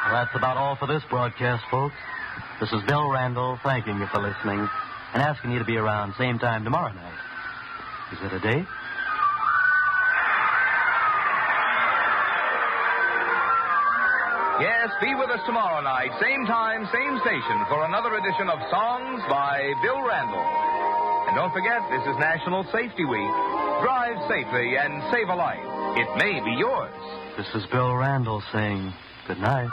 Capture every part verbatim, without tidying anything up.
Well, that's about all for this broadcast, folks. This is Bill Randall thanking you for listening and asking you to be around same time tomorrow night. Is it a date? Yes, be with us tomorrow night, same time, same station, for another edition of Songs by Bill Randall. And don't forget, this is National Safety Week. Drive safely and save a life. It may be yours. This is Bill Randall saying good night.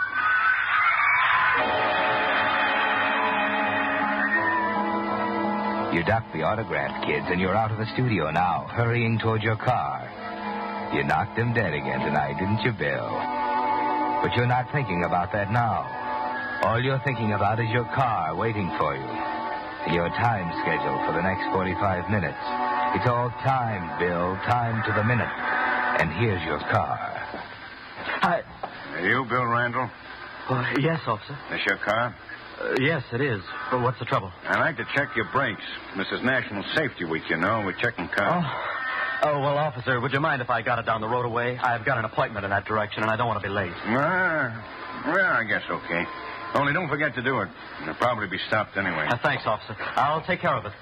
You ducked the autographed kids, and you're out of the studio now, hurrying toward your car. You knocked them dead again tonight, didn't you, Bill? But you're not thinking about that now. All you're thinking about is your car waiting for you. And your time schedule for the next forty-five minutes. It's all timed, Bill, timed to the minute. And here's your car. Hi. Are you Bill Randall? Uh, yes, officer. This your car? Uh, yes, it is. But what's the trouble? I'd like to check your brakes. This is National Safety Week, you know. We're checking cars. Oh. oh, well, officer, would you mind if I got it down the road away? I've got an appointment in that direction, and I don't want to be late. Uh, well, I guess okay. Only don't forget to do it. You'll probably be stopped anyway. Uh, thanks, officer. I'll take care of it.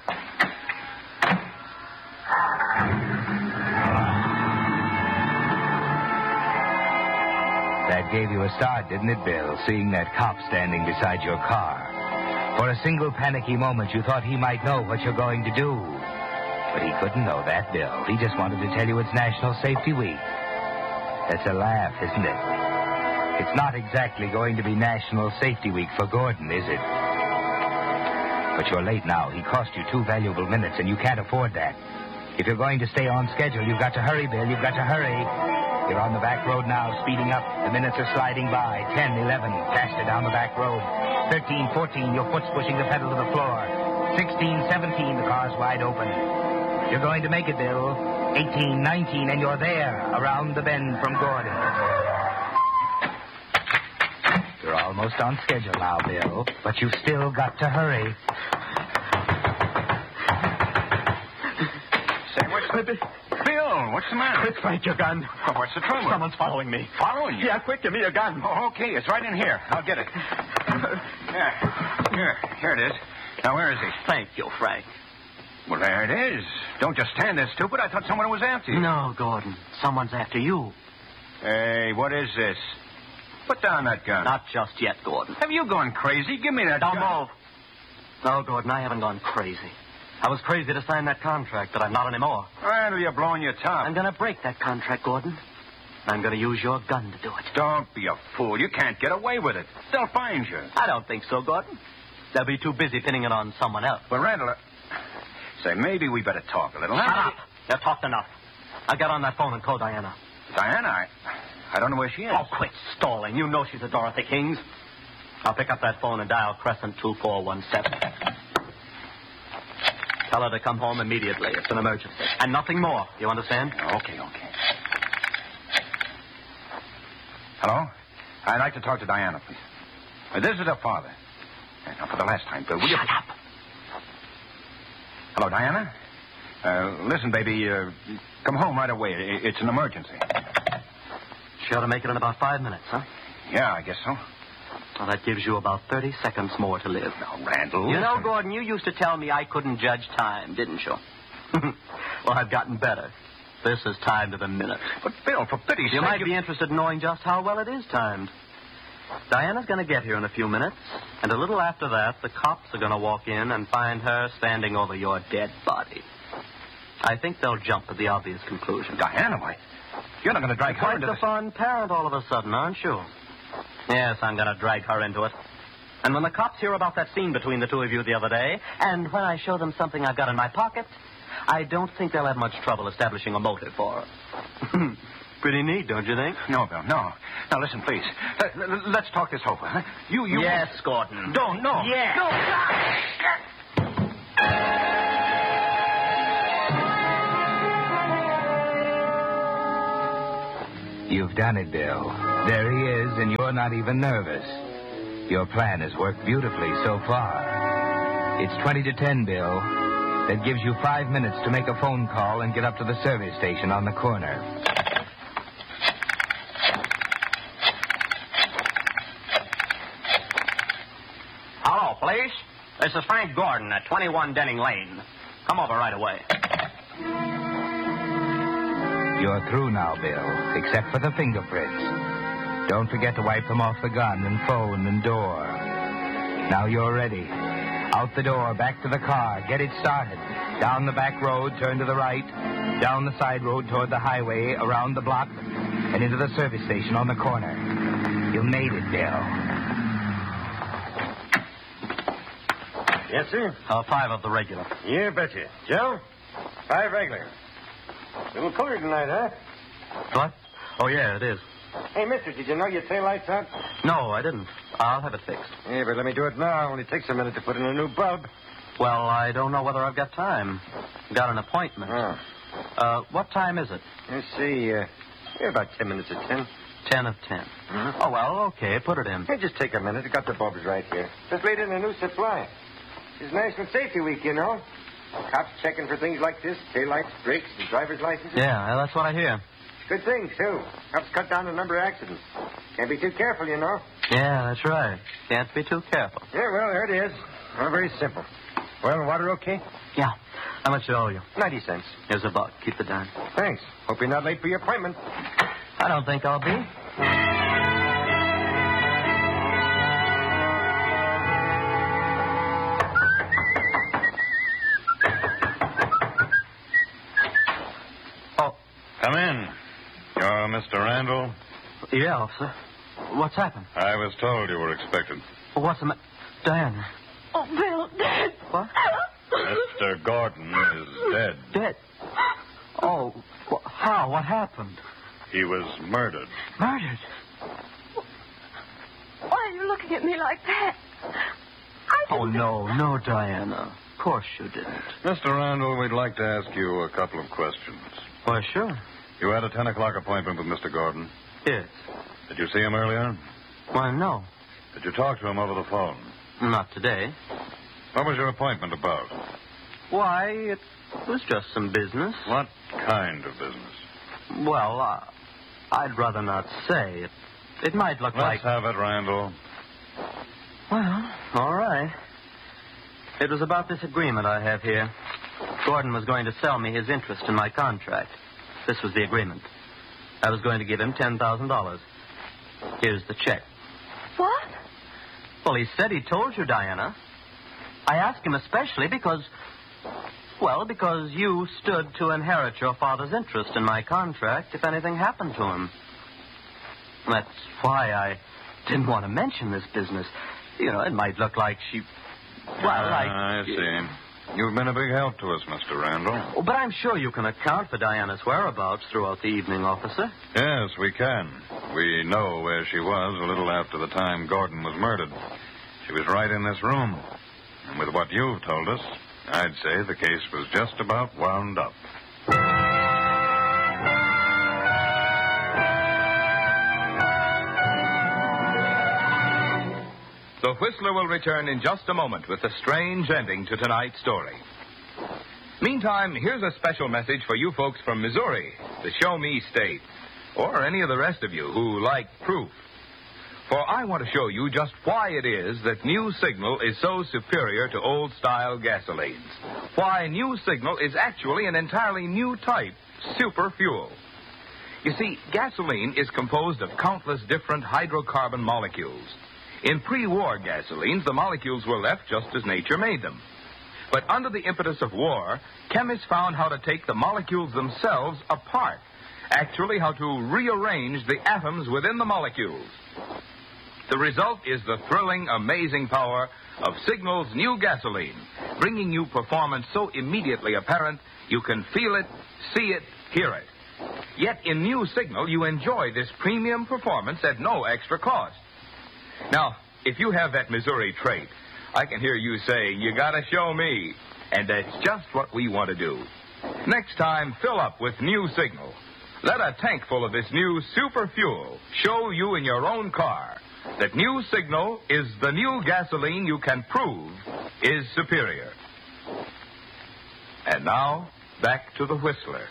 That gave you a start, didn't it, Bill, seeing that cop standing beside your car? For a single panicky moment, you thought he might know what you're going to do. But he couldn't know that, Bill. He just wanted to tell you it's National Safety Week. That's a laugh, isn't it? It's not exactly going to be National Safety Week for Gordon, is it? But you're late now. He cost you two valuable minutes, and you can't afford that. If you're going to stay on schedule, you've got to hurry, Bill. You've got to hurry. You're on the back road now, speeding up. The minutes are sliding by. Ten, eleven, faster down the back road. Thirteen, fourteen, your foot's pushing the pedal to the floor. Sixteen, seventeen, the car's wide open. You're going to make it, Bill. Eighteen, nineteen, and you're there, around the bend from Gordon. You're almost on schedule now, Bill, but you've still got to hurry. Say, what's the... Bill, what's the matter? Quick, Frank, your gun. Oh, what's the trouble? Someone's following me. Following you? Yeah, quick, give me your gun. Oh, okay, it's right in here. I'll get it. Yeah. Here, here it is. Now, where is he? Thank you, Frank. Well, there it is. Don't just stand there, stupid. I thought someone was after you. No, Gordon. Someone's after you. Hey, what is this? Put down that gun. Not just yet, Gordon. Have you gone crazy? Give me that Don't gun. move. No, Gordon, I haven't gone crazy. I was crazy to sign that contract, but I'm not anymore. Well, you're blowing your top. I'm going to break that contract, Gordon. I'm going to use your gun to do it. Don't be a fool. You can't get away with it. They'll find you. I don't think so, Gordon. They'll be too busy pinning it on someone else. Well, Randall, uh, say, maybe we better talk a little. Shut huh? up. You've talked enough. I'll get on that phone and call Diana. Diana, I, I don't know where she is. Oh, quit stalling. You know she's a Dorothy Kings. I'll pick up that phone and dial Crescent two four one seven. Tell her to come home immediately. It's an emergency. And nothing more. You understand? Okay, okay. Hello? I'd like to talk to Diana, please. Uh, this is her father. Uh, now, for the last time, Bill, will you... Shut up. Hello, Diana? Uh, listen, baby, uh, come home right away. I- It's an emergency. She ought to make it in about five minutes, huh? Yeah, I guess so. Well, that gives you about thirty seconds more to live. Now, Randall... You know, listen. Gordon, you used to tell me I couldn't judge time, didn't you? Well, I've gotten better. This is timed to the minute. But, Bill, for pity's You sake... might be interested in knowing just how well it is timed. Diana's going to get here in a few minutes, and a little after that, the cops are going to walk in and find her standing over your dead body. I think they'll jump at the obvious conclusion. Diana, why? You're not going to drag her Quite into the this... fun parent all of a sudden, aren't you? Yes, I'm going to drag her into it. And when the cops hear about that scene between the two of you the other day, and when I show them something I've got in my pocket, I don't think they'll have much trouble establishing a motive for her. Pretty neat, don't you think? No, Bill, no. Now, listen, please. Uh, l- l- let's talk this over. Huh? You, you... Yes, Gordon. Don't, no. Yes. No. You've done it, Bill. There he is, and you're not even nervous. Your plan has worked beautifully so far. It's twenty to ten, Bill. That gives you five minutes to make a phone call and get up to the service station on the corner. Hello, police. This is Frank Gordon at twenty-one Denning Lane. Come over right away. You're through now, Bill, except for the fingerprints. Don't forget to wipe them off the gun and phone and door. Now you're ready. Out the door, back to the car. Get it started. Down the back road, turn to the right. Down the side road toward the highway, around the block, and into the service station on the corner. You made it, Bill. Yes, sir? Uh, five of the regular. Yeah, betcha. Joe? Five regular. Little cooler tonight, huh? What? Oh, yeah, it is. Hey, mister, did you know your tail light's out? No, I didn't. I'll have it fixed. Yeah, but let me do it now. Only takes a minute to put in a new bulb. Well, I don't know whether I've got time. Got an appointment. Oh. Uh, what time is it? Let's see. Uh, yeah, about ten minutes of ten. Ten of ten. Mm-hmm. Oh, well, okay. Put it in. Hey, just take a minute. I got the bulbs right here. Just laid in a new supply. It's National Safety Week, you know. Cops checking for things like this. Taillights, brakes, and driver's licenses. Yeah, that's what I hear. Good things, too. Helps cut down the number of accidents. Can't be too careful, you know. Yeah, that's right. Can't be too careful. Yeah, well, there it is. Well, very simple. Well, water okay? Yeah. How much do I owe you? Ninety cents. Here's a buck. Keep the dime. Thanks. Hope you're not late for your appointment. I don't think I'll be. Oh, Come in. You're Mister Randall? yeah, officer. What's happened? I was told you were expected. What's the matter? Diana. Oh, Bill, Dad. What? Mister Gordon is dead. Dead. Oh, wh- how? What happened? He was murdered. Murdered. Why are you looking at me like that? I Oh, didn't- no, no, Diana. Of course you didn't. Mister Randall, we'd like to ask you a couple of questions. Well, sure. You had a ten o'clock appointment with Mister Gordon. Yes. Did you see him earlier? Why, no. Did you talk to him over the phone? Not today. What was your appointment about? Why, it was just some business. What kind of business? Well, uh, I'd rather not say. It, it might look Let's like... have it, Randall. Well, all right. It was about this agreement I have here. Gordon was going to sell me his interest in my contract. This was the agreement. I was going to give him ten thousand dollars. Here's the check. What? Well, he said he told you, Diana. I asked him especially because... Well, because you stood to inherit your father's interest in my contract if anything happened to him. That's why I didn't want to mention this business. You know, it might look like she... Well, like... I see. You've been a big help to us, Mister Randall. Oh, but I'm sure you can account for Diana's whereabouts throughout the evening, officer. Yes, we can. We know where she was a little after the time Gordon was murdered. She was right in this room. And with what you've told us, I'd say the case was just about wound up. The Whistler will return in just a moment with a strange ending to tonight's story. Meantime, here's a special message for you folks from Missouri, the Show Me State, or any of the rest of you who like proof. For I want to show you just why it is that New Signal is so superior to old-style gasolines. Why New Signal is actually an entirely new type, super fuel. You see, gasoline is composed of countless different hydrocarbon molecules. In pre-war gasolines, the molecules were left just as nature made them. But under the impetus of war, chemists found how to take the molecules themselves apart. Actually, how to rearrange the atoms within the molecules. The result is the thrilling, amazing power of Signal's new gasoline, bringing you performance so immediately apparent you can feel it, see it, hear it. Yet in New Signal, you enjoy this premium performance at no extra cost. Now, if you have that Missouri trait, I can hear you saying, you gotta show me. And that's just what we want to do. Next time, fill up with New Signal. Let a tank full of this new super fuel show you in your own car that New Signal is the new gasoline you can prove is superior. And now, back to the Whistler.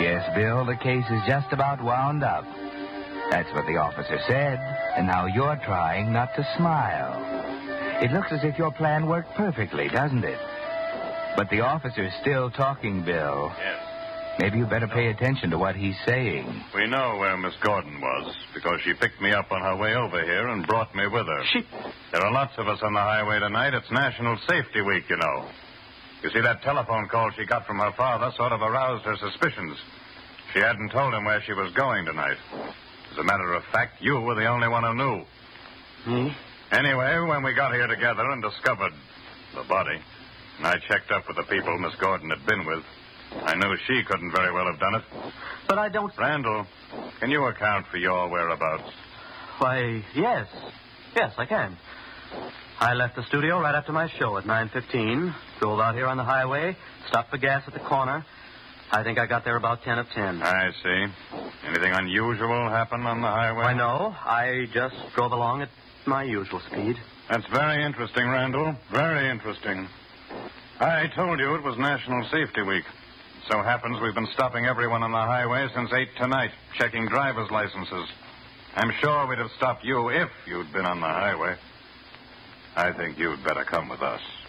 Yes, Bill, the case is just about wound up. That's what the officer said, and now you're trying not to smile. It looks as if your plan worked perfectly, doesn't it? But the officer's still talking, Bill. Yes. Maybe you better pay attention to what he's saying. We know where Miss Gordon was because she picked me up on her way over here and brought me with her. She... There are lots of us on the highway tonight. It's National Safety Week, you know. You see, that telephone call she got from her father sort of aroused her suspicions. She hadn't told him where she was going tonight. As a matter of fact, you were the only one who knew. Me? Anyway, when we got here together and discovered the body, and I checked up with the people Miss Gordon had been with, I knew she couldn't very well have done it. But I don't... Randall, can you account for your whereabouts? Why, yes. Yes, I can. I left the studio right after my show at nine fifteen, drove out here on the highway, stopped for gas at the corner. I think I got there about ten of ten. I see. Anything unusual happen on the highway? I know. I just drove along at my usual speed. That's very interesting, Randall. Very interesting. I told you it was National Safety Week. So happens we've been stopping everyone on the highway since eight tonight, checking driver's licenses. I'm sure we'd have stopped you if you'd been on the highway. I think you'd better come with us.